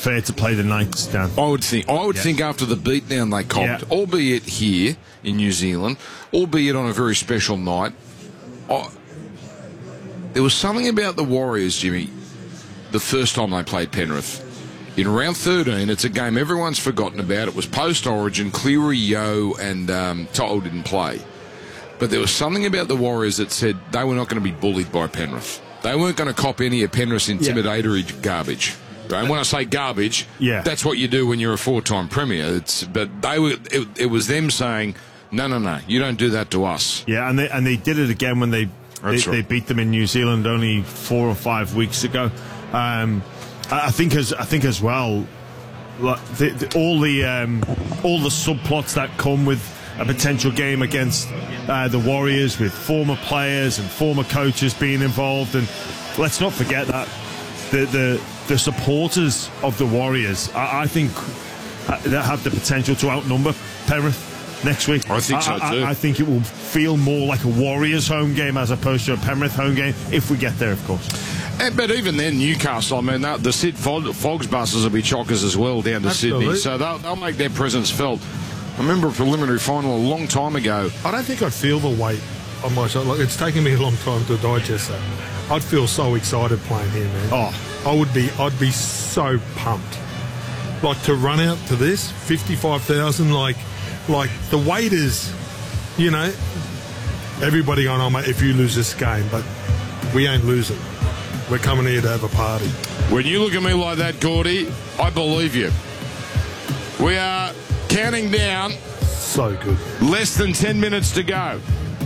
fair to play the Knights, Dan? I would think after the beatdown they copped, albeit here in New Zealand, albeit on a very special night, there was something about the Warriors, Jimmy, the first time they played Penrith. In round 13, it's a game everyone's forgotten about. It was post-Origin. Cleary, Yeo and To'o didn't play. But there was something about the Warriors that said they were not going to be bullied by Penrith. They weren't going to cop any of Penrith's intimidatory garbage. Right? And when I say garbage, that's what you do when you're a four-time premier. It was them saying, no, you don't do that to us. Yeah, and they did it again when they beat them in New Zealand only 4 or 5 weeks ago. I think as well, like all the subplots that come with a potential game against the Warriors, with former players and former coaches being involved, and let's not forget that the supporters of the Warriors, I think, that have the potential to outnumber Penrith next week. I think so too. I think it will feel more like a Warriors home game as opposed to a Penrith home game, if we get there, of course. But even then, Newcastle, I mean, the Sid Fogs buses will be chockers as well down to Sydney, so they'll make their presence felt. I remember a preliminary final a long time ago. I don't think I'd feel the weight on myself. Like, it's taken me a long time to digest that. I'd feel so excited playing here, man. I'd be so pumped. Like, to run out to this, 55,000, like the weight is, everybody going, oh, mate, if you lose this game, but we ain't losing. We're coming here to have a party. When you look at me like that, Gordy, I believe you. We are counting down. So good. Less than 10 minutes to go.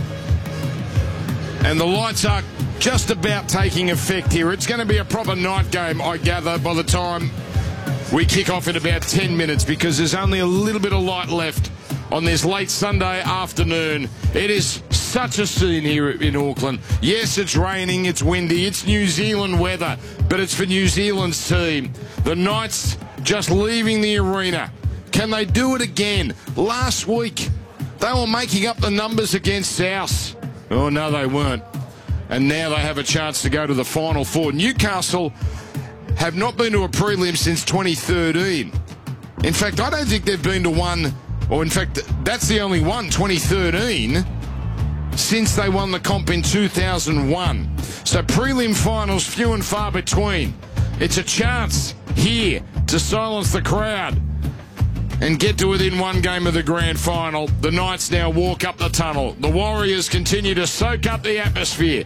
And the lights are just about taking effect here. It's going to be a proper night game, I gather, by the time we kick off in about 10 minutes, because there's only a little bit of light left on this late Sunday afternoon. It is such a scene here in Auckland. Yes, it's raining, it's windy, it's New Zealand weather, but it's for New Zealand's team. The Knights just leaving the arena. Can they do it again? Last week, they were making up the numbers against South. Oh, no, they weren't. And now they have a chance to go to the Final Four. Newcastle have not been to a prelim since 2013. In fact, I don't think they've been to one, or in fact, that's the only one, 2013, since they won the comp in 2001. So prelim finals, few and far between. It's a chance here to silence the crowd and get to within one game of the grand final. The Knights now walk up the tunnel. The Warriors continue to soak up the atmosphere.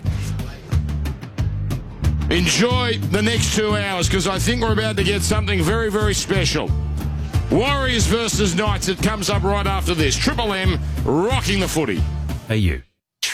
Enjoy the next 2 hours, because I think we're about to get something very, very special. Warriors versus Knights. It comes up right after this. Triple M rocking the footy. Hey, you.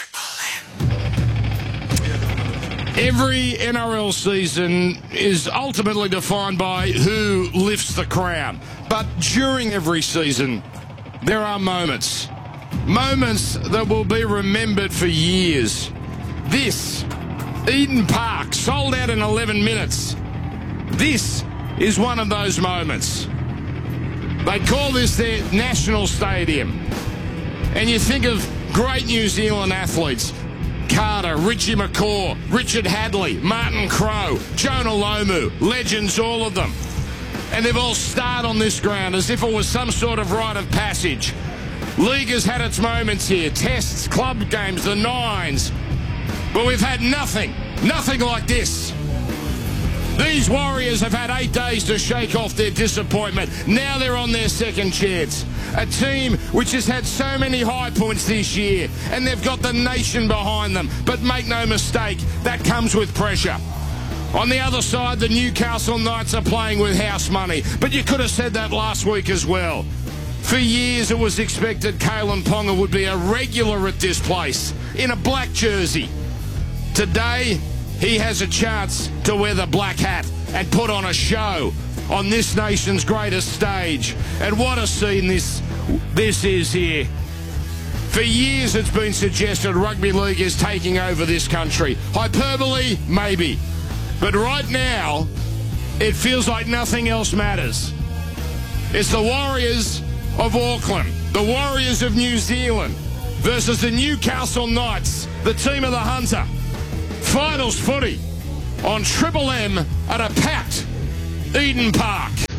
Every NRL season is ultimately defined by who lifts the crown. But during every season, there are moments. Moments that will be remembered for years. This, Eden Park, sold out in 11 minutes. This is one of those moments. They call this their national stadium. And you think of great New Zealand athletes. Carter, Richie McCaw, Richard Hadley, Martin Crowe, Jonah Lomu, legends, all of them. And they've all starred on this ground as if it was some sort of rite of passage. League has had its moments here, tests, club games, the nines. But we've had nothing like this. These Warriors have had 8 days to shake off their disappointment. Now they're on their second chance. A team which has had so many high points this year, and they've got the nation behind them. But make no mistake, that comes with pressure. On the other side, the Newcastle Knights are playing with house money. But you could have said that last week as well. For years it was expected Kalen Ponga would be a regular at this place, in a black jersey. Today, he has a chance to wear the black hat and put on a show on this nation's greatest stage. And what a scene this is here. For years it's been suggested rugby league is taking over this country. Hyperbole? Maybe. But right now, it feels like nothing else matters. It's the Warriors of Auckland, the Warriors of New Zealand versus the Newcastle Knights, the team of the Hunter. Finals footy on Triple M at a packed Eden Park.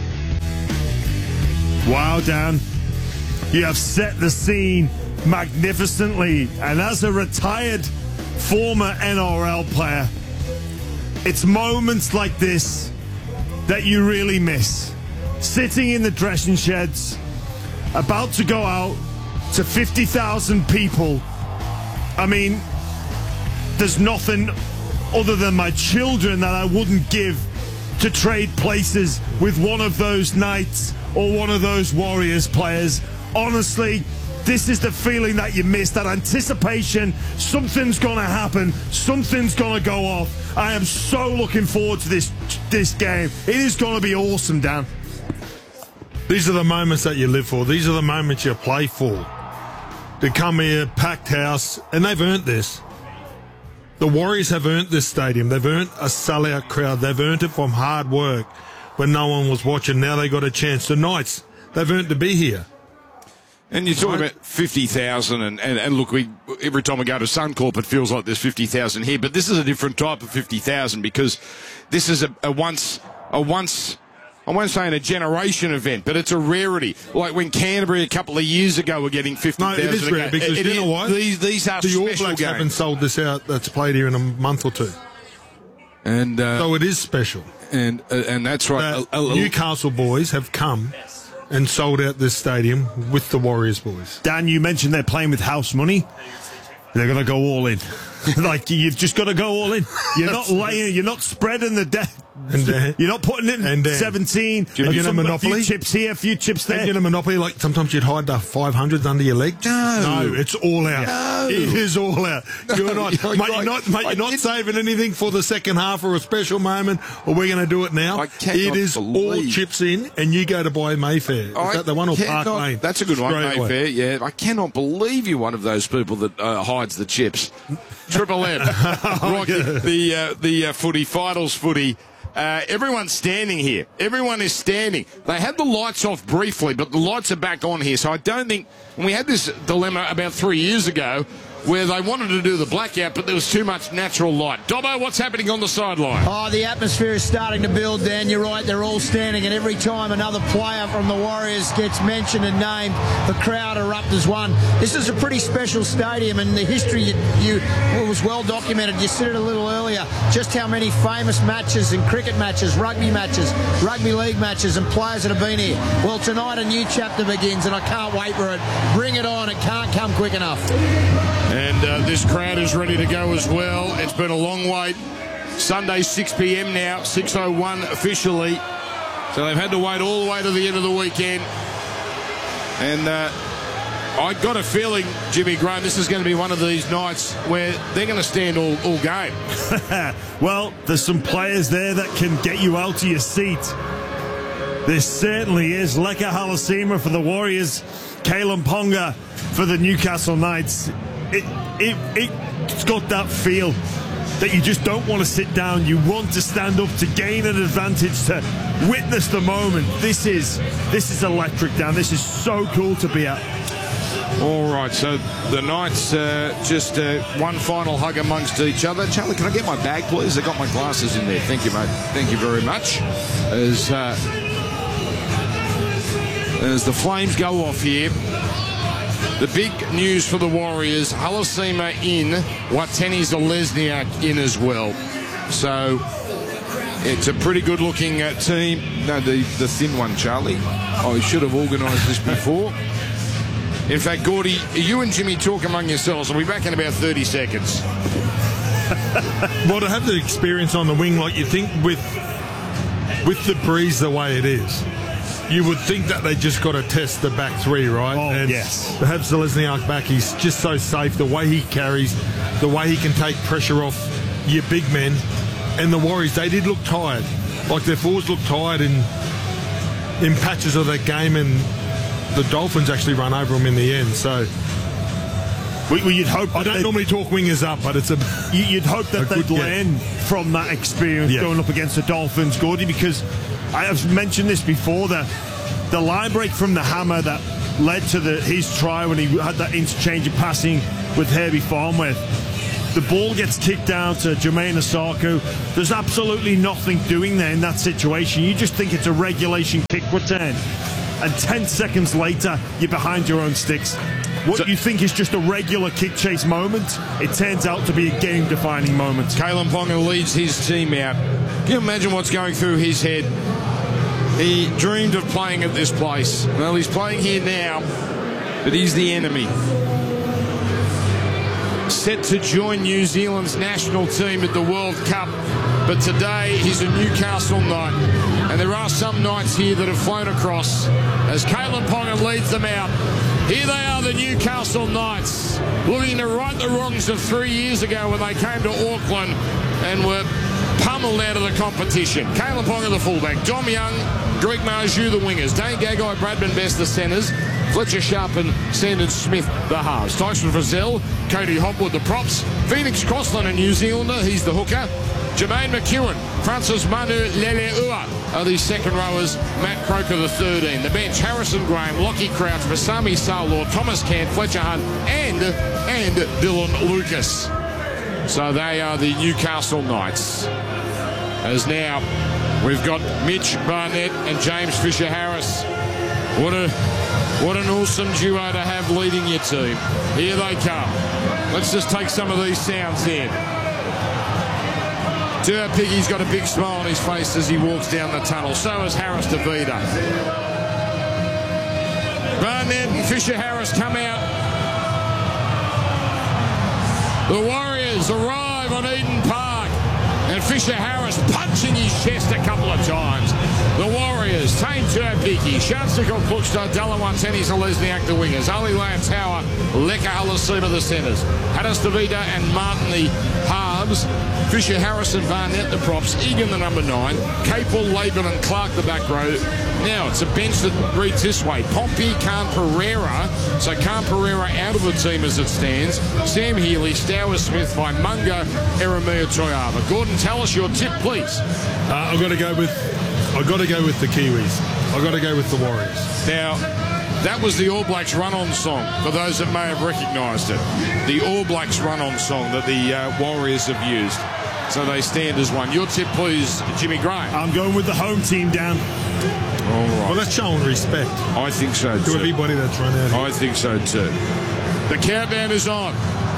Wow, Dan. You have set the scene magnificently. And as a retired former NRL player, it's moments like this that you really miss. Sitting in the dressing sheds, about to go out to 50,000 people. I mean, there's nothing other than my children that I wouldn't give to trade places with one of those Knights or one of those Warriors players. Honestly, this is the feeling that you miss, that anticipation. Something's going to happen. Something's going to go off. I am so looking forward to this game. It is going to be awesome, Dan. These are the moments that you live for. These are the moments you play for. To come here, packed house, and they've earned this. The Warriors have earned this stadium. They've earned a sellout crowd. They've earned it from hard work when no one was watching. Now they got a chance. The Knights, they've earned to be here. And you're talking about 50,000, and look, every time we go to Suncorp, it feels like there's 50,000 here. But this is a different type of 50,000 because this is a once, I won't say in a generation event, but it's a rarity. Like when Canterbury a couple of years ago were getting 50,000. No, it is rare because you know what? These are the special All Blacks games. haven't sold this out. That's played here in a month or two, and so it is special. And that's right. Newcastle boys have come and sold out this stadium with the Warriors boys. Dan, you mentioned they're playing with house money. They're going to go all in. Like, you've just got to go all in. You're not laying, you're not spreading the debt. You're not putting in 17. You know, Monopoly? A few chips here, a few chips there. You know, Monopoly, like sometimes you'd hide the 500s under your leg. No, it's all out. No. It is all out. You're not, you're not saving anything for the second half or a special moment, or we're going to do it now. It is all chips in, and you go to buy Mayfair. Is that the one or Park Lane? That's a good one, Mayfair, yeah. I cannot believe you're one of those people that hides the chips. Triple M, Rocky, the footy, finals footy. Everyone's standing here. Everyone is standing. They had the lights off briefly, but the lights are back on here. So I don't think... And we had this dilemma about 3 years ago where they wanted to do the blackout, but there was too much natural light. Dobbo, what's happening on the sideline? Oh, the atmosphere is starting to build, Dan. You're right. They're all standing, and every time another player from the Warriors gets mentioned and named, the crowd erupts as one. This is a pretty special stadium, and the history was well documented. You said it a little earlier, just how many famous matches and cricket matches, rugby league matches, and players that have been here. Well, tonight a new chapter begins, and I can't wait for it. Bring it on. It can't come quick enough. And this crowd is ready to go as well. It's been a long wait. Sunday, 6 p.m. now, 6:01 officially. So they've had to wait all the way to the end of the weekend. And I got a feeling, Jimmy Graham, this is going to be one of these nights where they're going to stand all game. Well, there's some players there that can get you out of your seat. This certainly is. Leka Halasima for the Warriors, Kalen Ponga for the Newcastle Knights. It's got that feel that you just don't want to sit down. You want to stand up to gain an advantage, to witness the moment. This is electric, Dan. This is so cool to be at. All right, so the Knights just one final hug amongst each other. Charlie, can I get my bag, please? I got my glasses in there. Thank you, mate. Thank you very much. As the flames go off here, the big news for the Warriors, Halasima in, Watene Zelezniak in as well. So it's a pretty good-looking team. No, the thin one, Charlie. Oh, he should have organised this before. In fact, Gordy, you and Jimmy talk among yourselves. I'll be back in about 30 seconds. Well, to have the experience on the wing, like you think with the breeze the way it is, you would think that they just got to test the back three, right? Oh, and yes. To have Zelezniak back, he's just so safe. The way he carries, the way he can take pressure off your big men. And the Warriors, they did look tired. Like their forwards looked tired in patches of that game, and the Dolphins actually run over them in the end. So you'd hope. I don't normally talk wingers up, but it's you'd hope that they'd learn from that experience going up against the Dolphins, Gordy, because I have mentioned this before, the line break from the hammer that led to his try when he had that interchange of passing with Herbie Farnworth. The ball gets kicked down to Jermaine Osako. There's absolutely nothing doing there in that situation. You just think it's a regulation kick return. and 10 seconds later, you're behind your own sticks. What you think is just a regular kick chase moment, it turns out to be a game-defining moment. Kalyn Ponga leads his team out. Can you imagine what's going through his head? He dreamed of playing at this place. Well, he's playing here now, but he's the enemy. Set to join New Zealand's national team at the World Cup, but today he's a Newcastle Knight. And there are some Knights here that have flown across as Kalyn Ponga leads them out. Here they are, the Newcastle Knights, looking to right the wrongs of 3 years ago when they came to Auckland and were pummeled out of the competition. Kalyn Ponga, the fullback. Dom Young, Greg Marzhew, the wingers. Dane Gagai, Bradman Best, the centres. Fletcher Sharp and Sandon Smith, the halves. Tyson Frizzell, Cody Hopwood, the props. Phoenix Crossland, a New Zealander, he's the hooker. Jermaine McEwen, Francis Manu Leleua are the second rowers. Matt Croker, the 13. The bench, Harrison Graham, Lockie Crouch, Masami Sarlor, Thomas Cant, Fletcher Hunt, and Dylan Lucas. So they are the Newcastle Knights. As now we've got Mitch Barnett and James Fisher-Harris. What an awesome duo to have leading your team. Here they come. Let's just take some of these sounds in. Tuapicki's got a big smile on his face as he walks down the tunnel. So has Harris DeVita. Barnett and Fisher-Harris come out. The Warriors arrive on Eden Park, and Fisher-Harris punching his chest a couple of times. The Warriors, Tane Tuapicki, Shansikal Klukstad, Dalawan Tennis, Lesniak, the wingers, Ali Lantower, Leka Halasima, the centres, Hadas DeVita and Martin, the halves, Fisher-Harris and Barnett, the props, Egan, the number 9, Capel, Laban and Clark, the back row. Now, it's a bench that reads this way. Pompey, Khan Pereira. So Khan Pereira out of the team as it stands. Sam Healy, Stower Smith, Munga, Eremia Toyava. Gordon, tell us your tip, please. I've got to go with the Kiwis. I've got to go with the Warriors. Now, that was the All Blacks run-on song, for those that may have recognised it. The All Blacks run-on song that the Warriors have used. So they stand as one. Your tip, please, Jimmy Graham. I'm going with the home team, Dan. All right. Well, that's showing respect. I think so, too. To everybody that's run out here. I think so, too. The countdown is on.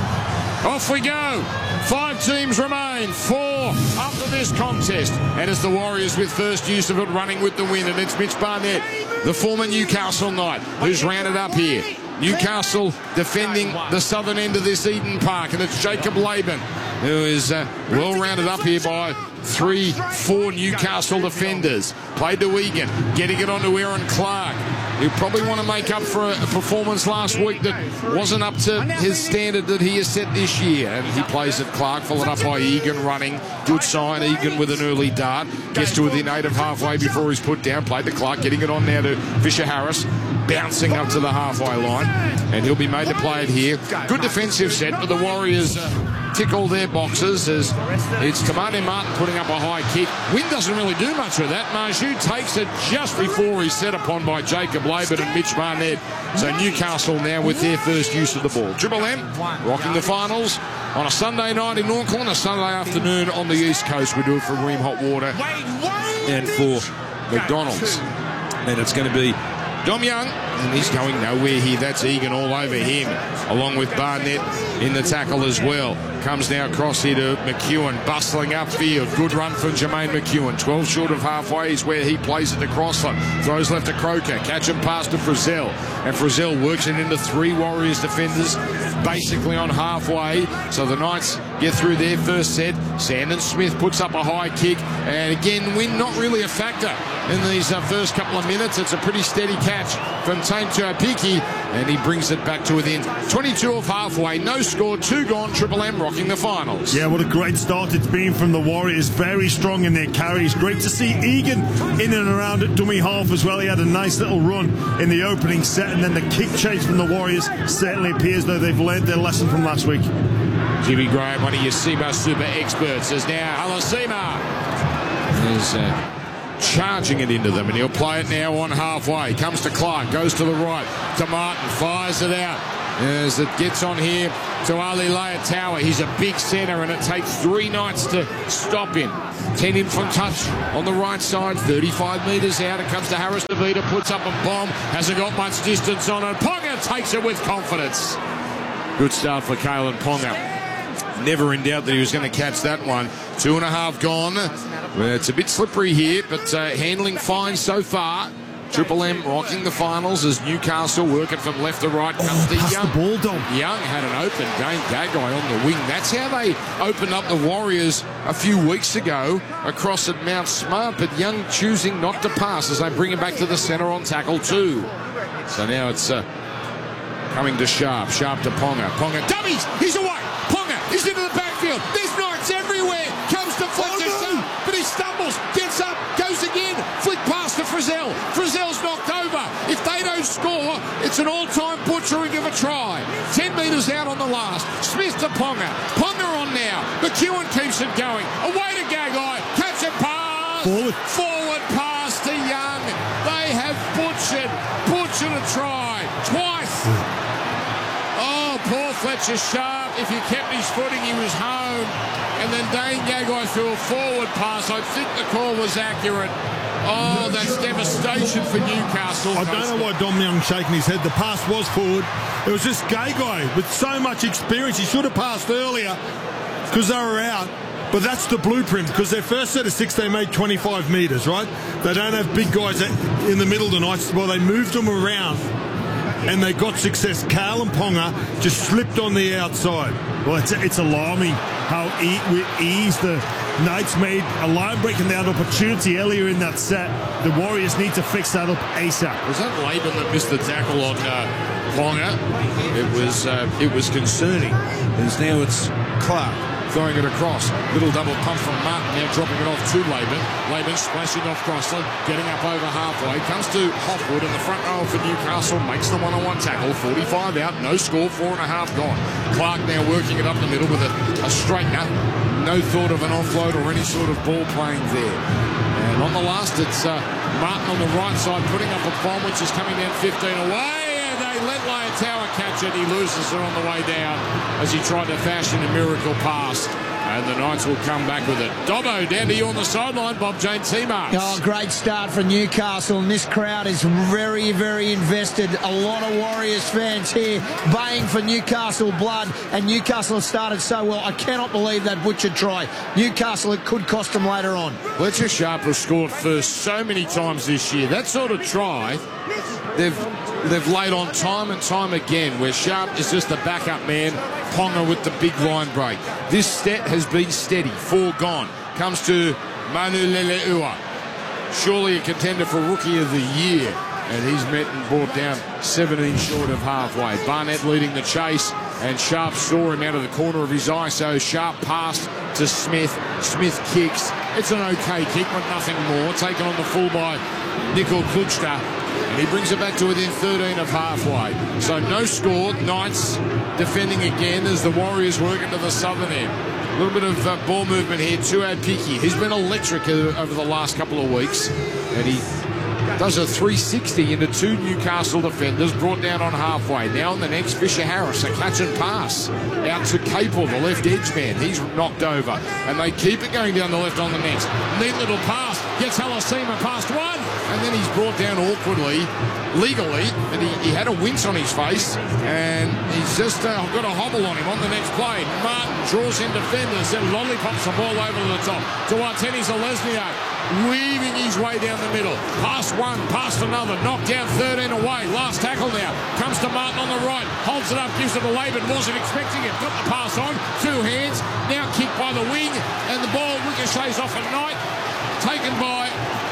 Off we go. 5 teams remain. 4 after this contest. And it's the Warriors with first use of it running with the win. And it's Mitch Barnett, the former Newcastle Knight, who's rounded up here. Newcastle defending the southern end of this Eden Park. And it's Jacob Laban, who is well rounded up here by 3-4 Newcastle defenders. Played to Egan, getting it onto Aaron Clark. He'll probably want to make up for a performance last week that wasn't up to his standard that he has set this year. And he plays at Clark, followed up by Egan running. Good sign, Egan with an early dart. Gets to within 8 of halfway before he's put down. Played to Clark, getting it on now to Fisher-Harris. Bouncing up to the halfway line. And he'll be made to play it here. Good defensive set, but the Warriors tick all their boxes as it's Tamane Martin putting up a high kick. Wind doesn't really do much with that. Marzhew takes it just before he's set upon by Jacob Laban and Mitch Barnett. So Newcastle now with their first use of the ball. Triple M rocking the finals on a Sunday night in Auckland, a Sunday afternoon on the East Coast. We do it for Ream Hot Water and for McDonald's. And it's going to be Dom Young, and he's going nowhere here. That's Egan all over him, along with Barnett in the tackle as well. Comes now across here to McEwen, bustling upfield. Good run from Jermaine McEwen. 12 short of halfway is where he plays it to Crossland. Throws left to Croker. Catch him past to Frizzell. And Frizzell works it into 3 Warriors defenders, basically on halfway. So the Knights get through their first set. Sandon Smith puts up a high kick. And again, wind not really a factor in these first couple of minutes. It's a pretty steady catch from Tane Tuapicki, and he brings it back to within 22 of halfway. No score, 2 gone. Triple M rocking the finals. Yeah, what a great start it's been from the Warriors. Very strong in their carries. Great to see Egan in and around at dummy half as well. He had a nice little run in the opening set, and then the kick chase from the Warriors certainly appears though they've learned their lesson from last week. Jimmy Graham, one of your SEMA super experts, is now Halasima is charging it into them, and he'll play it now on halfway. Comes to Clark, goes to the right to Martin, fires it out. as it gets on here to Ali Leatawa. He's a big centre, and it takes 3 Knights to stop him. 10 in from touch on the right side, 35 metres out. It comes to Harris DeVita, puts up a bomb, hasn't got much distance on it. Ponga takes it with confidence. Good start for Kalyn Ponga. Never in doubt that he was going to catch that one. 2.5 gone. It's a bit slippery here, but handling fine so far. Triple M rocking the finals as Newcastle working from left to right comes to Young. The ball, Dom. Young had an open Dane Gagai on the wing. That's how they opened up the Warriors a few weeks ago across at Mount Smart, but Young choosing not to pass as they bring him back to the centre on tackle 2. So now it's coming to Sharp. Sharp to Ponga. Ponga dummies. He's away. Ponga is into the backfield. There's Knights everywhere. Comes to Fletcher Sharp, but he stumbles. Gets up. Goes again. Flick pass to Frizzell. Frizzell's knocked over. If they don't score, it's an all-time butchering of a try. 10 metres out on the last. Smith to Ponga. Ponga on now. McEwen keeps it going. Away to Gagai. Catch and pass. Forward pass to Young. They have butchered a try twice. Oh, poor Fletcher Sharp. If he kept his footing, he was home. And then Dane Gagai threw a forward pass. I think the call was accurate. Oh, that's devastation for Newcastle. I don't know why Dom Young's shaking his head. The pass was forward. It was just Gagai with so much experience. He should have passed earlier because they were out. But that's the blueprint, because their first set of 6 they made 25 metres, right? They don't have big guys in the middle tonight. Well, they moved them around and they got success. Kalyn Ponga just slipped on the outside. Well, it's alarming how with ease the Knights made a line breaking down opportunity earlier in that set. The Warriors need to fix that up ASAP. Was that Laban that missed the tackle on Ponga? It was concerning. As now it's Clark throwing it across. Little double pump from Martin, now dropping it off to Laban. Laban splashing off Crossland, getting up over halfway. Comes to Hopwood in the front row for Newcastle, makes the one-on-one tackle. 45 out, no score, 4.5 gone. Clark now working it up the middle with a straightener. No thought of an offload or any sort of ball playing there. And on the last, it's Martin on the right side putting up a bomb, which is coming down 15 away. They let Leatawa catch it. He loses it on the way down as he tried to fashion a miracle pass. And the Knights will come back with it. Dobbo down to you on the sideline, Bob Jane T-Marks. Oh, great start for Newcastle, and this crowd is very, very invested. A lot of Warriors fans here baying for Newcastle blood, and Newcastle have started so well. I cannot believe that butchered try. Newcastle, it could cost them later on. Fletcher Sharp has scored first so many times this year. That sort of try, they've laid on time and time again, where Sharp is just the backup man. Ponga with the big line break. This set has been steady. 4 gone. Comes to Manu Leleua. Surely a contender for Rookie of the Year. And he's met and brought down 17 short of halfway. Barnett leading the chase, and Sharp saw him out of the corner of his eye, so Sharp passed to Smith. Smith kicks. It's an okay kick, but nothing more. Taken on the full by Nicol Klutschta. And he brings it back to within 13 of halfway. So no score. Knights defending again as the Warriors work into the southern end. A little bit of ball movement here. Tuad Piki. He's been electric over the last couple of weeks. And he does a 360 into 2 Newcastle defenders, brought down on halfway. Now on the next, Fisher Harris, a catch and pass out to Capel, the left edge man. He's knocked over, and they keep it going down the left on the next. Neat little pass, gets Halasima past one, and then he's brought down awkwardly, legally, and he had a wince on his face, and he's just got a hobble on him on the next play. Martin draws in defenders, and lollipops the ball over to the top. To Artenis Olesniak, weaving his way down the middle. Past one, past another, knocked down 13 away. Last tackle now. Comes to Martin on the right, holds it up, gives it to Laban, wasn't expecting it. Got the pass on, 2 hands, now kicked by the wing, and the ball ricochets off a Knight, taken by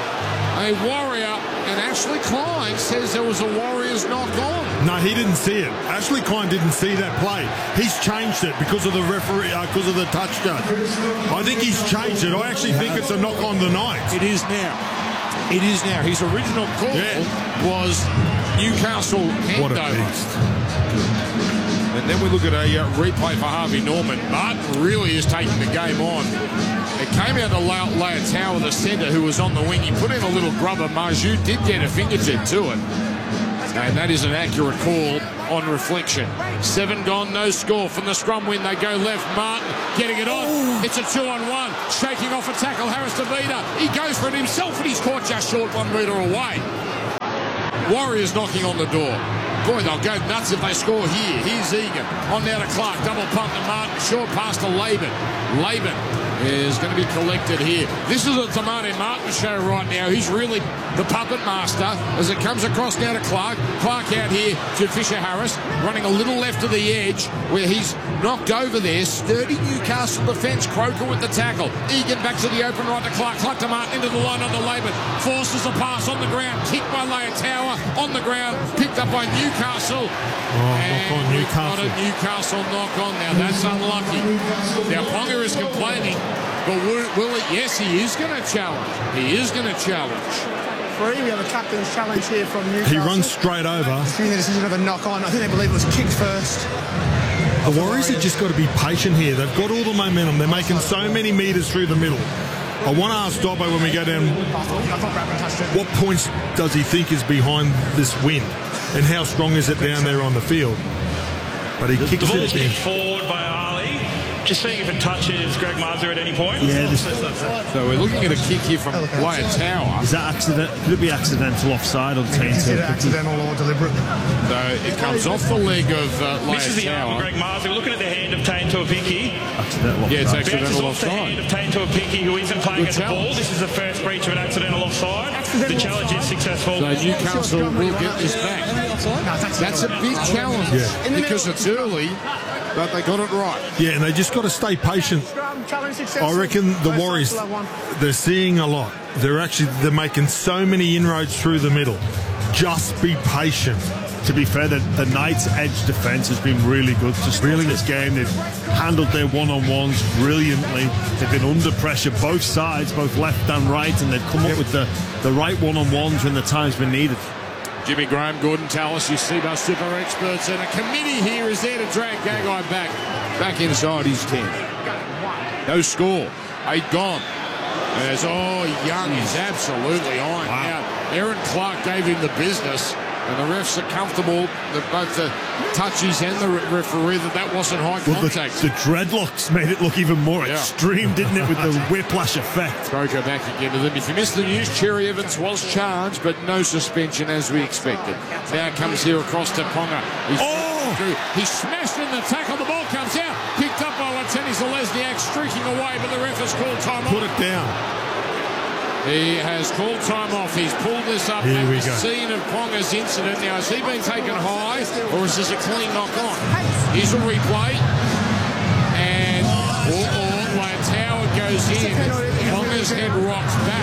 a Warrior, and Ashley Klein says there was a Warriors knock on. No, he didn't see it. Ashley Klein didn't see that play. He's changed it because of the referee, because of the touch judge. I think he's changed it. I actually think it's a knock on the Knights. It is now. It is now. His original call was Newcastle handover. What a beast. And then we look at a replay for Harvey Norman. Martin really is taking the game on. It came out to Leatawa, the centre, who was on the wing. He put in a little grubber. Marju did get a fingertip to it. And that is an accurate call on reflection. 7 gone, no score from the scrum win. They go left. Martin getting it on. It's a 2-on-1. Shaking off a tackle. Harris to Vida. He goes for it himself, and he's caught just short 1 metre away. Warriors knocking on the door. Boy, they'll go nuts if they score here. Here's Egan. On now to Clark. Double pump to Martin. Short pass to Laban. Laban is going to be collected here. This is a Tamati Martin show right now. He's really the puppet master as it comes across now to Clark. Clark out here to Fisher-Harris, running a little left of the edge where he's knocked over there. Sturdy Newcastle defence. Croker with the tackle. Egan back to the open right to Clark. Clark to Martin into the line under Laban. Forces a pass on the ground. Kicked by Leia Tower on the ground. Picked up by Newcastle. Knock on Newcastle. Got a Newcastle knock on now. That's unlucky. Now Ponga is complaining. But will it? Yes, he is going to challenge. He is going to challenge. We have a captain's challenge here from Newcastle. He runs straight over. Seeing the decision of a knock on. I think they believe it was kicked first. The Warriors have just got to be patient here. They've got all the momentum. They're making so many metres through the middle. I want to ask Dobbo when we go down, what points does he think is behind this win? And how strong is it down there on the field? But he kicks the it kicked forward by Ali. Just seeing if it touches Greg Mazur at any point. Yeah, so we're looking at a kick here from Wyatt Tower. Is that accident? Could it be accidental offside on Tainto? Is it accidental or deliberate? So it comes off the leg of Misses the arm of Greg Mazur. Looking at the hand of Tainto Apiki. Accidental. Yeah, it's Bounces accidental off the offside. hand of Tainto Apiki, who isn't playing at the ball. This is the first breach of an accidental offside. The challenge is successful. So Newcastle will get this back. That's a big challenge because it's early, but they got it right. Yeah, and they just got to stay patient. I reckon the Warriors, they're seeing a lot. They're making so many inroads through the middle. Just be patient. To be fair, the Knights' edge defence has been really good to start this game. They've handled their one-on-ones brilliantly. They've been under pressure, both sides, both left and right, and they've come up with the right one-on-ones when the time's been needed. Jimmy Graham, Gordon Tallis, you see our super experts, and a committee here is there to drag Gagai back inside his 10. No score. 8 gone. As Young is absolutely on. Wow. Now, Aaron Clark gave him the business, and the refs are comfortable, both the touchies and the referee, that wasn't high contact. The dreadlocks made it look even more extreme, didn't it, with the whiplash effect? Broker back again to them. If you missed the news, Cherry Evans was charged, but no suspension as we expected. Now comes here across to Ponga. He smashed in the tackle. The ball comes out. Picked up by Latini Zalesniak, streaking away, but the ref has called time off. Put it down. He has called time off. He's pulled this up at the scene of Ponga's incident. Now, has he been taken high, or is this a clean knock on? Here's a replay. And Tower goes in. Ponga's head rocks back.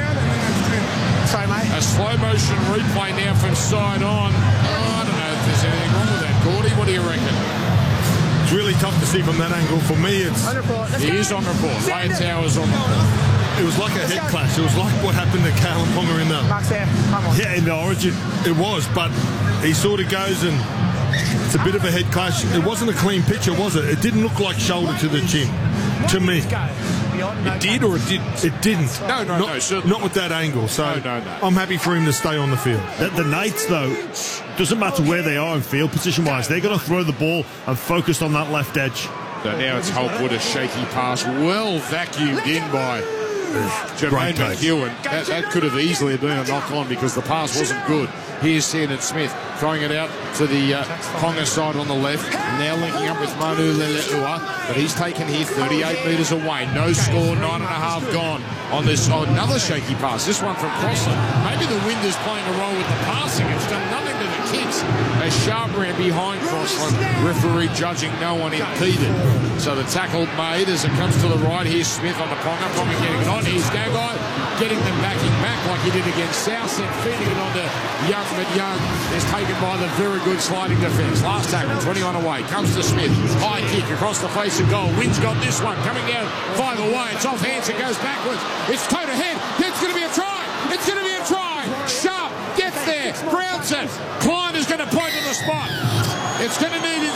Sorry, mate. A slow motion replay now from side on. I don't know if there's anything wrong with that. Gordy, what do you reckon? It's really tough to see from that angle. For me, He is on report. Wyatt Tower's on report. it was like a head clash. It was like what happened to Kalen Ponga in in the Origin. It was, but he sort of goes and it's a bit of a head clash. It wasn't a clean picture, was it? It didn't look like shoulder to the chin, to me. It did or it didn't? It didn't. No, not with that angle. So no. I'm happy for him to stay on the field. The Knights, though, doesn't matter where they are in field position-wise. They're going to throw the ball and focus on that left edge. So now it's Holtwood, a shaky pass, well vacuumed in by Jermaine McEwen. That could have easily been a knock-on because the pass wasn't good. Here's Sandon Smith throwing it out to the Ponga side on the left. Now linking up with Manu Leleua, but he's taken here 38 metres away. No score, 9.5 gone on this. Another shaky pass. This one from Crossland. Maybe the wind is playing a role with the passing. It's done nothing to the kicks. A sharp ran behind Crossland. Referee judging no one impeded. So the tackle made as it comes to the right. Here's Smith on the Ponga. Ponga getting it on. Here's Gagai getting them backing back like he did against Southend, feeding it on to Young, but Young is taken by the very good sliding defence. Last tackle, 21 away. Comes to Smith. High kick across the face of goal. Wynn's got this one. Coming down 5 away. It's off hands. It goes backwards. It's toe to head. It's going to be a try. It's going to be a try. Sharp gets there. Grounds it. Klein is going to point to the spot. It's going to need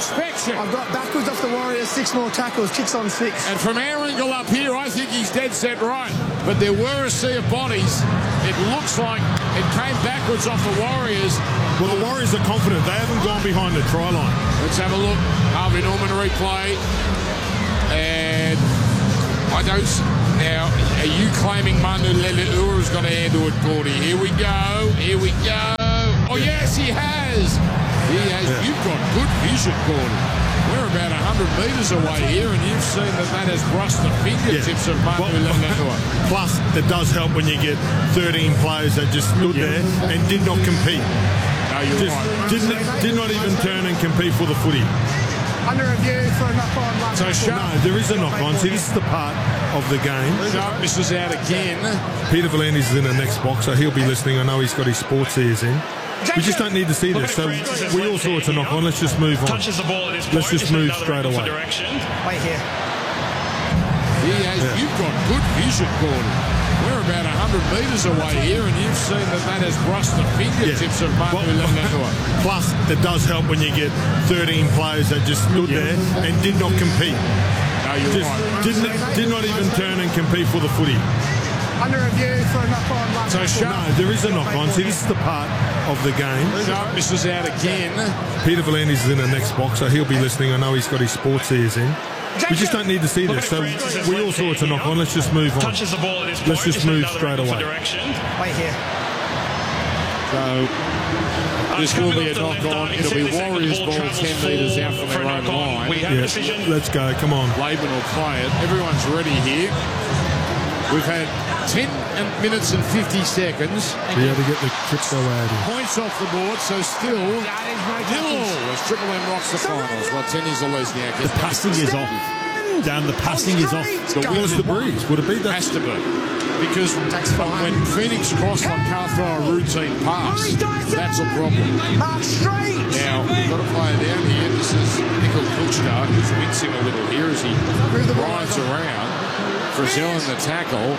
inspection. I've got backwards off the Warriors, 6 more tackles, kicks on 6. And from our angle up here, I think he's dead set right. But there were a sea of bodies. It looks like it came backwards off the Warriors. Well, the Warriors are confident. They haven't gone behind the try line. Let's have a look. Harvey Norman replay. And I don't... Now, are you claiming Manu Le'Le'ua's got to handle it, Gordy? Here we go. Here we go. Oh, yes, he has. He has. Yeah. You've got good vision, Gordy. We're about 100 metres away here, and you've seen that has brushed the fingertips of Manu Le'Le'ua. Plus, it does help when you get 13 players that just stood there and did not compete. No, you're right. Did not even turn and compete for the footy. Under review for a knock-on. So Sharp, no, there is a knock-on. See, this is the part of the game. Sharp misses out again. Peter V'landys is in the next box, so he'll be listening. I know he's got his sports ears in. We just don't need to see this. So we all saw it's a knock-on. Let's just move on. Let's just move straight away. Wait here. He has. Yeah. You've got good vision, Gordon. We're about 100 metres away here, and you've seen that has brushed the fingertips of Manu Le'Le'ua. Plus, it does help when you get 13 players that just stood there and did not compete. No, you're right. Did not even turn and compete for the footy. Under review for a knock-on. So Sharp, no, there is a knock-on. See, this is the part of the game. Sharp misses out again. Peter V'landys is in the next box, so he'll be listening. I know he's got his sports ears in. We just don't need to see this. So we all saw it's a knock-on. Let's just move on. Let's just move straight away. Wait here. So this will be a knock-on. It'll be Warriors ball 10 metres out from their own line. Yeah, let's go. Come on. Laban will play it. Everyone's ready here. We've had 10 minutes and 50 seconds. Be able to get the crypto out here. Points off the board, so still nil as Triple M rocks the finals. Martinis Olesniak. The passing is off. Dan, the passing is off. Where's the breeze? Would it be that? Has to be. Because when Phoenix cross like can't throw a routine pass, that's a problem. Now, we've got a player down here. This is Nikol Kuchta, who's wincing a little here as he rides around. Frizzell in the tackle.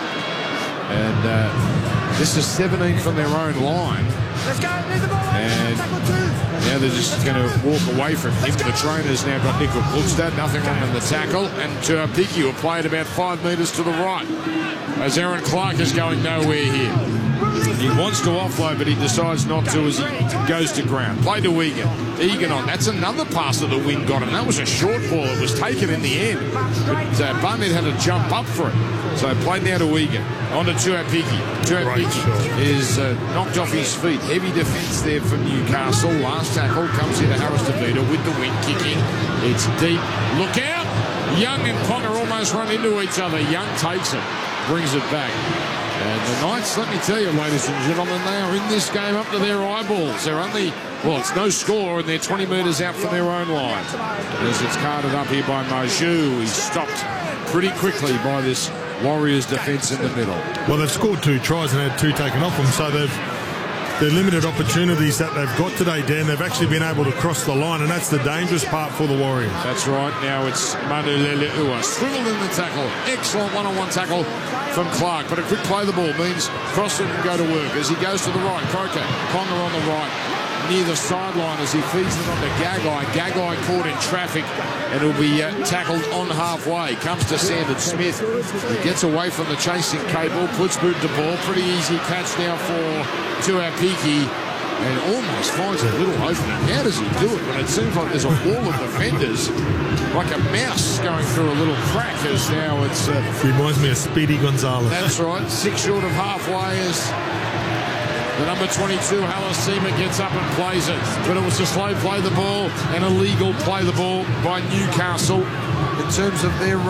And this is 17 from their own line. Let's go, leave the ball. And now they're just going to walk away from him. The trainer's now got Nikol Kuchta, nothing wrong in the tackle. And Tuapiki will play it about 5 metres to the right. As Aaron Clark is going nowhere here. He wants to offload, but he decides not to as he goes to ground. Play to Egan. Egan on. That's another pass that the wing got, and that was a short ball. It was taken in the end. But Barnett had to jump up for it. So played now to Egan. On to Tuapiki. Tuapiki is knocked off his feet. Heavy defence there for Newcastle. Last tackle comes here to Harris DeVita with the wing kicking. It's deep. Look out! Young and Ponga almost run into each other. Young takes it. Brings it back. And the Knights, let me tell you, ladies and gentlemen, they are in this game up to their eyeballs. They're only, well, it's no score, and they're 20 metres out from their own line. As it's carted up here by Maju, he's stopped pretty quickly by this Warriors defence in the middle. Well, they've scored 2 tries and had 2 taken off them, so their limited opportunities that they've got today, Dan, they've actually been able to cross the line, and that's the dangerous part for the Warriors. That's right. Now it's Manu Le'Le'ua. Swiveled in the tackle. Excellent one-on-one tackle from Clark, but a quick play the ball means Crossland can go to work. As he goes to the right, Croker, Ponga on the right, near the sideline as he feeds it on to Gagai. Gagai caught in traffic, and he'll be tackled on halfway. Comes to Sandon Smith. He gets away from the chasing cable, puts boot to ball. Pretty easy catch now for Tuapiki, and almost finds a little opening. How does he do it when it seems like there's a wall of defenders, like a mouse going through a little crack? As now it's... reminds me of Speedy Gonzalez. That's right. 6 short of halfway as the number 22, Halasima, gets up and plays it. But it was a slow play the ball and a legal play the ball by Newcastle in terms of their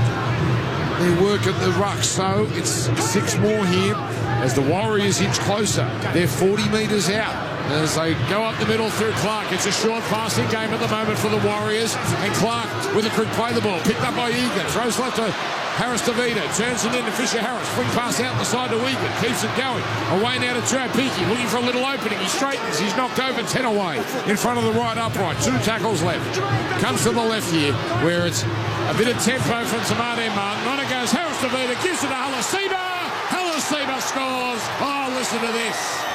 work at the ruck. So it's 6 more here as the Warriors inch closer. They're 40 metres out as they go up the middle through Clark. It's a short passing game at the moment for the Warriors, and Clark with a quick play the ball, picked up by Egan, throws left to Harris DeVita, turns it into Fisher Harris, quick pass out the side to Egan, keeps it going, away now to Tuapiki, looking for a little opening, he straightens, he's knocked over, 10 away, in front of the right upright, 2 tackles left, comes to the left here, where it's a bit of tempo from Tamade Martin, on it goes Harris DeVita, gives it to Halasima, Halasima scores. Oh, listen to this.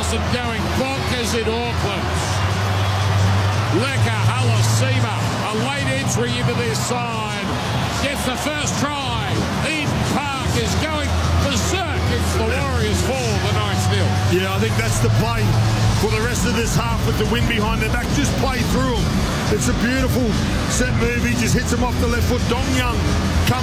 thousand going bonkers in Auckland. Leka Halasima, a late entry into their side, gets the first try. Eden Park is going berserk. It's the Warriors fall the 9th 0. Yeah, I think that's the play for the rest of this half with the wind behind their back. Just play through them. It's a beautiful set move. He just hits him off the left foot. Dong Young comes